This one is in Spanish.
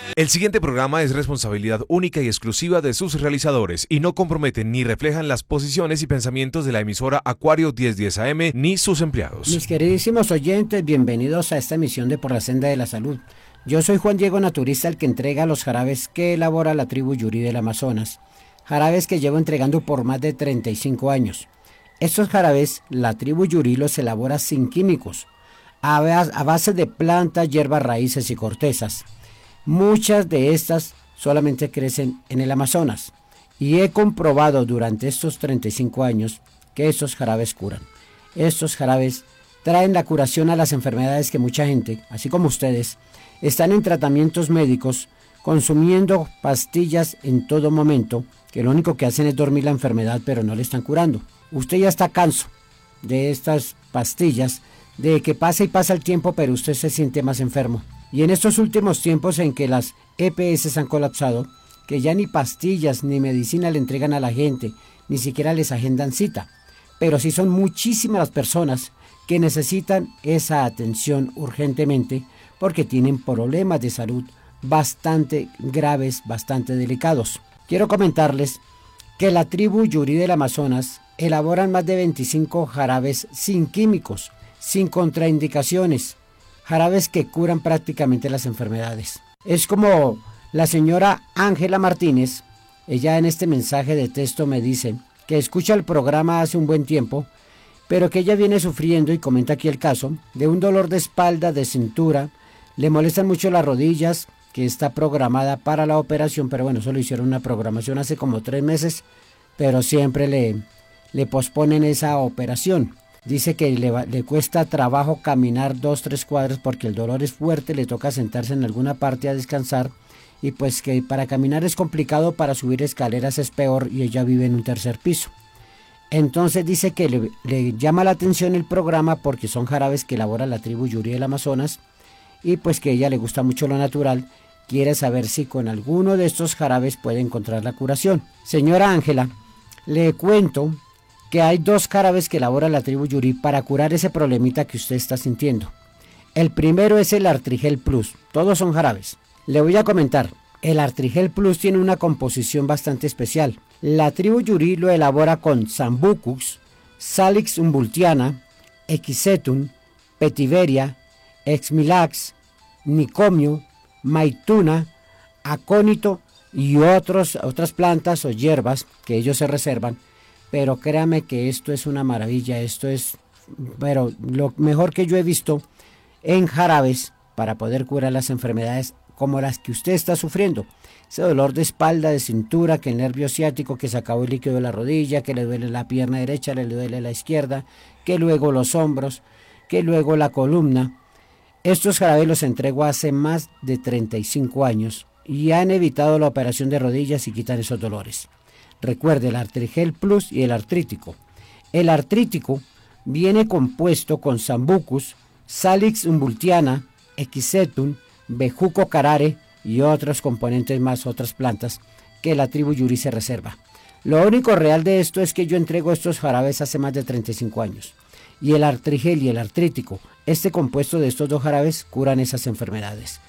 El siguiente programa es responsabilidad única y exclusiva de sus realizadores y no comprometen ni reflejan las posiciones y pensamientos de la emisora Acuario 1010 AM ni sus empleados. Mis queridísimos oyentes, bienvenidos a esta emisión de Por la Senda de la Salud. Yo soy Juan Diego Naturista, el que entrega los jarabes que elabora la tribu Yuri del Amazonas. Jarabes que llevo entregando por más de 35 años. Estos jarabes, la tribu Yuri los elabora sin químicos, a base de plantas, hierbas, raíces y cortezas. Muchas de estas solamente crecen en el Amazonas y he comprobado durante estos 35 años que estos jarabes curan. Estos jarabes traen la curación a las enfermedades que mucha gente, así como ustedes, están en tratamientos médicos consumiendo pastillas en todo momento, que lo único que hacen es dormir la enfermedad, pero no le están curando. Usted ya está canso de estas pastillas, de que pasa y pasa el tiempo, pero usted se siente más enfermo. Y en estos últimos tiempos en que las EPS han colapsado, que ya ni pastillas ni medicina le entregan a la gente, ni siquiera les agendan cita. Pero sí son muchísimas las personas que necesitan esa atención urgentemente porque tienen problemas de salud bastante graves, bastante delicados. Quiero comentarles que la tribu Yuri del Amazonas elaboran más de 25 jarabes sin químicos, sin contraindicaciones, jarabes que curan prácticamente las enfermedades. Es como la señora Ángela Martínez, ella en este mensaje de texto me dice que escucha el programa hace un buen tiempo, pero que ella viene sufriendo, y comenta aquí el caso, de un dolor de espalda, de cintura, le molestan mucho las rodillas, que está programada para la operación, pero bueno, solo hicieron una programación hace como 3 meses, pero siempre le posponen esa operación. Dice que le cuesta trabajo caminar 2-3 cuadras porque el dolor es fuerte, le toca sentarse en alguna parte a descansar y pues que para caminar es complicado, para subir escaleras es peor y ella vive en un 3er piso. Entonces dice que le llama la atención el programa porque son jarabes que elabora la tribu Yuri del Amazonas y pues que a ella le gusta mucho lo natural, quiere saber si con alguno de estos jarabes puede encontrar la curación. Señora Ángela, le cuento que hay 2 jarabes que elabora la tribu Yuri para curar ese problemita que usted está sintiendo. El primero es el Artrigel Plus, todos son jarabes. Le voy a comentar, el Artrigel Plus tiene una composición bastante especial. La tribu Yuri lo elabora con Sambucus, Salix umbultiana, Equisetum, Petiveria, Exmilax, Nicomio, Maituna, Acónito y otras plantas o hierbas que ellos se reservan. Pero créame que esto es una maravilla, esto es pero lo mejor que yo he visto en jarabes para poder curar las enfermedades como las que usted está sufriendo. Ese dolor de espalda, de cintura, que el nervio ciático, que se acabó el líquido de la rodilla, que le duele la pierna derecha, le duele la izquierda, que luego los hombros, que luego la columna. Estos jarabes los entrego hace más de 35 años y han evitado la operación de rodillas y quitan esos dolores. Recuerde el Artrigel Plus y el artrítico. El artrítico viene compuesto con Sambucus, Salix umbultiana, Equisetum, Bejuco carare y otros componentes más, otras plantas que la tribu Yuri se reserva. Lo único real de esto es que yo entrego estos jarabes hace más de 35 años. Y el artrigel y el artrítico, este compuesto de estos 2 jarabes, curan esas enfermedades.